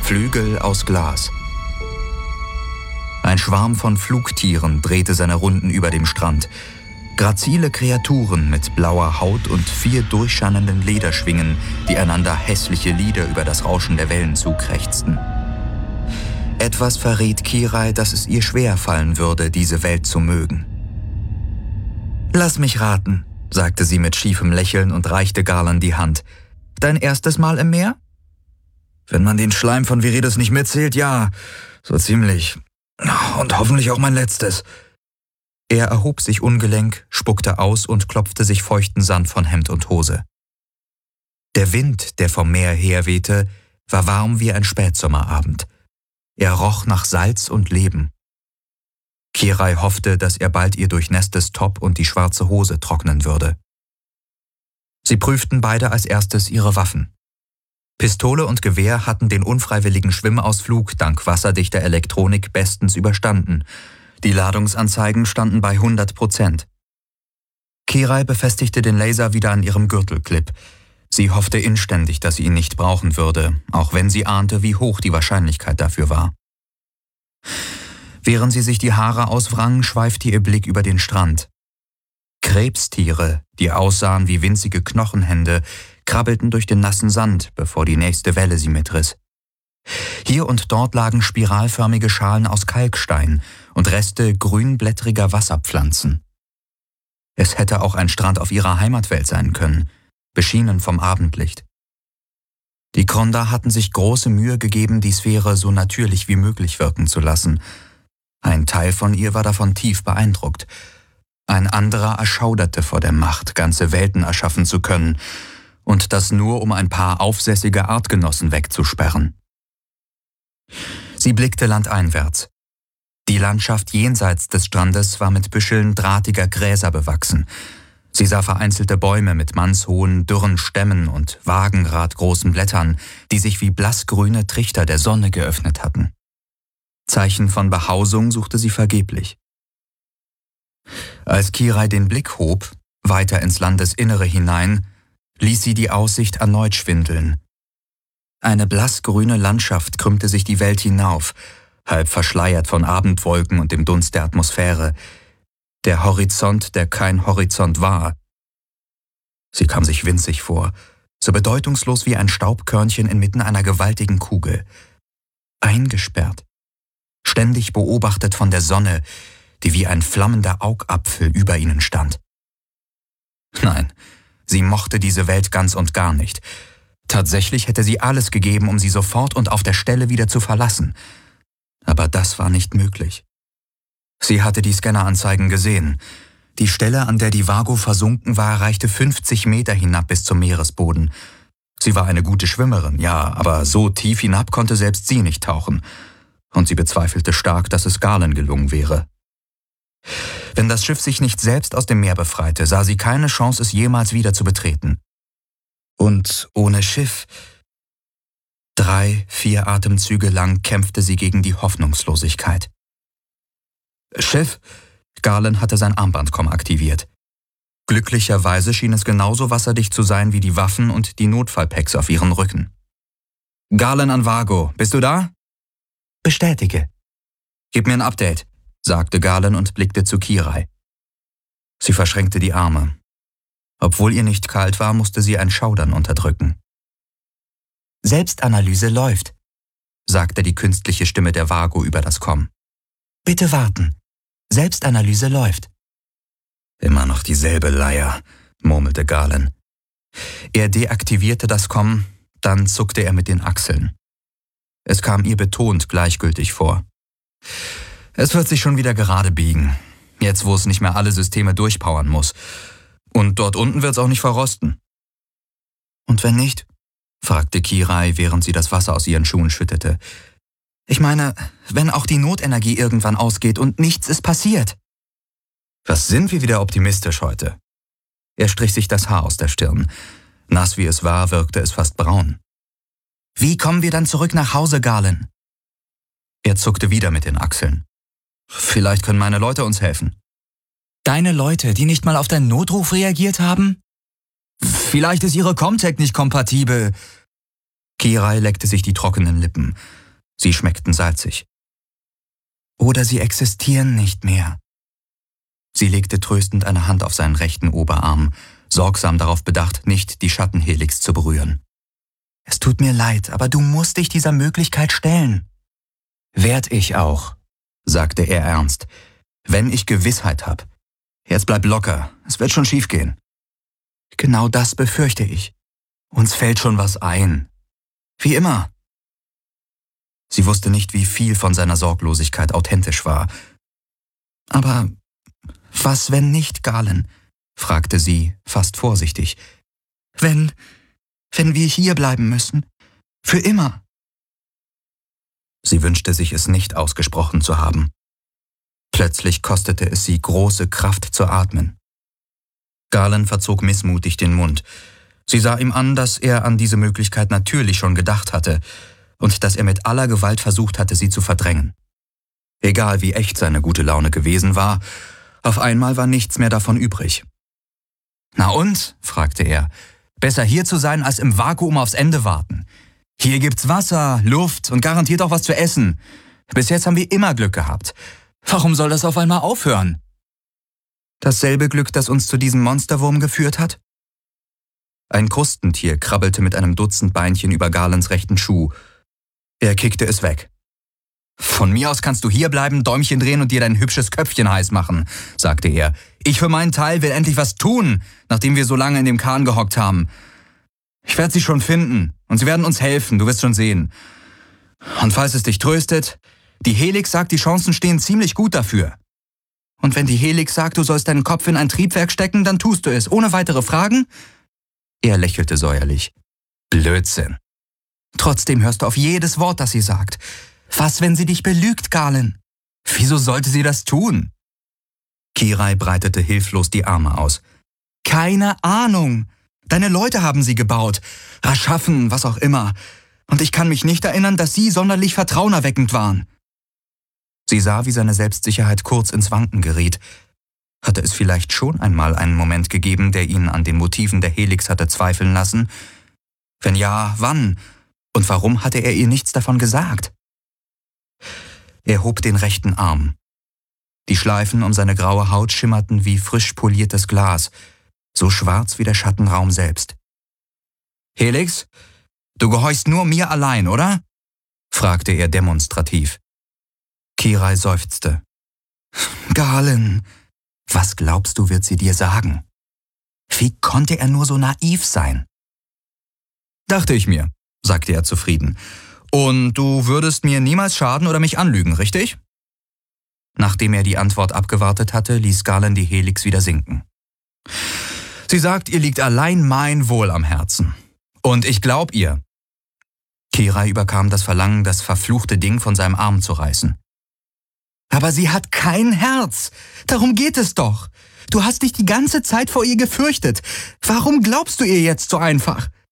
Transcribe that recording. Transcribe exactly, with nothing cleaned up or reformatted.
Flügel aus Glas. Ein Schwarm von Flugtieren drehte seine Runden über dem Strand. Grazile Kreaturen mit blauer Haut und vier durchscheinenden Lederschwingen, die einander hässliche Lieder über das Rauschen der Wellen zukrächzten. Etwas verriet Kirai, dass es ihr schwer fallen würde, diese Welt zu mögen. »Lass mich raten«, sagte sie mit schiefem Lächeln und reichte Garland die Hand. »Dein erstes Mal im Meer?« »Wenn man den Schleim von Viridis nicht mitzählt, ja, so ziemlich. Und hoffentlich auch mein letztes.« Er erhob sich ungelenk, spuckte aus und klopfte sich feuchten Sand von Hemd und Hose. Der Wind, der vom Meer herwehte, war warm wie ein Spätsommerabend. Er roch nach Salz und Leben. Kirai hoffte, dass er bald ihr durchnässtes Top und die schwarze Hose trocknen würde. Sie prüften beide als erstes ihre Waffen. Pistole und Gewehr hatten den unfreiwilligen Schwimmausflug dank wasserdichter Elektronik bestens überstanden. Die Ladungsanzeigen standen bei hundert Prozent. Kirai befestigte den Laser wieder an ihrem Gürtelclip. Sie hoffte inständig, dass sie ihn nicht brauchen würde, auch wenn sie ahnte, wie hoch die Wahrscheinlichkeit dafür war. Während sie sich die Haare auswrangen, schweifte ihr Blick über den Strand. Krebstiere, die aussahen wie winzige Knochenhände, krabbelten durch den nassen Sand, bevor die nächste Welle sie mitriss. Hier und dort lagen spiralförmige Schalen aus Kalkstein und Reste grünblättriger Wasserpflanzen. Es hätte auch ein Strand auf ihrer Heimatwelt sein können, beschienen vom Abendlicht. Die Kronda hatten sich große Mühe gegeben, die Sphäre so natürlich wie möglich wirken zu lassen. Ein Teil von ihr war davon tief beeindruckt. Ein anderer erschauderte vor der Macht, ganze Welten erschaffen zu können, und das nur, um ein paar aufsässige Artgenossen wegzusperren. Sie blickte landeinwärts. Die Landschaft jenseits des Strandes war mit Büscheln drahtiger Gräser bewachsen. Sie sah vereinzelte Bäume mit mannshohen, dürren Stämmen und wagenradgroßen Blättern, die sich wie blassgrüne Trichter der Sonne geöffnet hatten. Zeichen von Behausung suchte sie vergeblich. Als Kirai den Blick hob, weiter ins Landesinnere hinein, ließ sie die Aussicht erneut schwindeln. Eine blassgrüne Landschaft krümmte sich die Welt hinauf, halb verschleiert von Abendwolken und dem Dunst der Atmosphäre. Der Horizont, der kein Horizont war. Sie kam sich winzig vor, so bedeutungslos wie ein Staubkörnchen inmitten einer gewaltigen Kugel. Eingesperrt, ständig beobachtet von der Sonne, die wie ein flammender Augapfel über ihnen stand. Nein, sie mochte diese Welt ganz und gar nicht. Tatsächlich hätte sie alles gegeben, um sie sofort und auf der Stelle wieder zu verlassen. Aber das war nicht möglich. Sie hatte die Scanneranzeigen gesehen. Die Stelle, an der die Vago versunken war, reichte fünfzig Meter hinab bis zum Meeresboden. Sie war eine gute Schwimmerin, ja, aber so tief hinab konnte selbst sie nicht tauchen. Und sie bezweifelte stark, dass es Garland gelungen wäre. Wenn das Schiff sich nicht selbst aus dem Meer befreite, sah sie keine Chance, es jemals wieder zu betreten. Und ohne Schiff... Drei, vier Atemzüge lang kämpfte sie gegen die Hoffnungslosigkeit. »Schiff!« Garland hatte sein Armbandkomm aktiviert. Glücklicherweise schien es genauso wasserdicht zu sein wie die Waffen und die Notfallpacks auf ihren Rücken. »Garland an Vago, bist du da?« »Bestätige.« »Gib mir ein Update«, sagte Garland und blickte zu Kirai. Sie verschränkte die Arme. Obwohl ihr nicht kalt war, musste sie ein Schaudern unterdrücken. »Selbstanalyse läuft«, sagte die künstliche Stimme der Vago über das Komm. »Bitte warten. Selbstanalyse läuft.« »Immer noch dieselbe Leier«, murmelte Garland. Er deaktivierte das Komm, dann zuckte er mit den Achseln. Es kam ihr betont gleichgültig vor. Es wird sich schon wieder gerade biegen, jetzt wo es nicht mehr alle Systeme durchpowern muss. Und dort unten wird's auch nicht verrosten. »Und wenn nicht?«, fragte Kirai, während sie das Wasser aus ihren Schuhen schüttete. »Ich meine, wenn auch die Notenergie irgendwann ausgeht und nichts ist passiert.« »Was sind wir wieder optimistisch heute?« Er strich sich das Haar aus der Stirn. Nass wie es war, wirkte es fast braun. »Wie kommen wir dann zurück nach Hause, Garland?« Er zuckte wieder mit den Achseln. »Vielleicht können meine Leute uns helfen.« »Deine Leute, die nicht mal auf deinen Notruf reagiert haben?« »Vielleicht ist ihre Comtech nicht kompatibel.« Kirai leckte sich die trockenen Lippen. Sie schmeckten salzig. Oder sie existieren nicht mehr. Sie legte tröstend eine Hand auf seinen rechten Oberarm, sorgsam darauf bedacht, nicht die Schattenhelix zu berühren. Es tut mir leid, aber du musst dich dieser Möglichkeit stellen. Werd ich auch, sagte er ernst, wenn ich Gewissheit hab. Jetzt bleib locker, es wird schon schiefgehen. Genau das befürchte ich. Uns fällt schon was ein. Wie immer. Sie wusste nicht, wie viel von seiner Sorglosigkeit authentisch war. Aber was, wenn nicht, Galen? Fragte sie, fast vorsichtig. Wenn, wenn wir hier bleiben müssen? Für immer? Sie wünschte sich, es nicht ausgesprochen zu haben. Plötzlich kostete es sie große Kraft zu atmen. Galen verzog missmutig den Mund. Sie sah ihm an, dass er an diese Möglichkeit natürlich schon gedacht hatte und dass er mit aller Gewalt versucht hatte, sie zu verdrängen. Egal wie echt seine gute Laune gewesen war, auf einmal war nichts mehr davon übrig. »Na und?«, fragte er. »Besser hier zu sein, als im Vakuum aufs Ende warten. Hier gibt's Wasser, Luft und garantiert auch was zu essen. Bis jetzt haben wir immer Glück gehabt. Warum soll das auf einmal aufhören?« »Dasselbe Glück, das uns zu diesem Monsterwurm geführt hat?« Ein Krustentier krabbelte mit einem Dutzend Beinchen über Galens rechten Schuh. Er kickte es weg. »Von mir aus kannst du hier bleiben, Däumchen drehen und dir dein hübsches Köpfchen heiß machen«, sagte er. »Ich für meinen Teil will endlich was tun, nachdem wir so lange in dem Kahn gehockt haben. Ich werde sie schon finden und sie werden uns helfen, du wirst schon sehen. Und falls es dich tröstet, die Helix sagt, die Chancen stehen ziemlich gut dafür. Und wenn die Helix sagt, du sollst deinen Kopf in ein Triebwerk stecken, dann tust du es, ohne weitere Fragen?« Er lächelte säuerlich. »Blödsinn. Trotzdem hörst du auf jedes Wort, das sie sagt. Was, wenn sie dich belügt, Galen? Wieso sollte sie das tun?« Kirai breitete hilflos die Arme aus. »Keine Ahnung. Deine Leute haben sie gebaut. Erschaffen, was auch immer. Und ich kann mich nicht erinnern, dass sie sonderlich vertrauenerweckend waren.« Sie sah, wie seine Selbstsicherheit kurz ins Wanken geriet. Hatte es vielleicht schon einmal einen Moment gegeben, der ihn an den Motiven der Helix hatte zweifeln lassen? Wenn ja, wann? Und warum hatte er ihr nichts davon gesagt? Er hob den rechten Arm. Die Schleifen um seine graue Haut schimmerten wie frisch poliertes Glas, so schwarz wie der Schattenraum selbst. »Helix, du gehorchst nur mir allein, oder?« fragte er demonstrativ. Kirai seufzte. »Galen, was glaubst du, wird sie dir sagen? Wie konnte er nur so naiv sein?« »Dachte ich mir«, sagte er zufrieden. »Und du würdest mir niemals schaden oder mich anlügen, richtig?« Nachdem er die Antwort abgewartet hatte, ließ Galen die Helix wieder sinken. »Sie sagt, ihr liegt allein mein Wohl am Herzen. Und ich glaub ihr.« Kirai überkam das Verlangen, das verfluchte Ding von seinem Arm zu reißen. »Aber sie hat kein Herz. Darum geht es doch. Du hast dich die ganze Zeit vor ihr gefürchtet. Warum glaubst du ihr jetzt so einfach?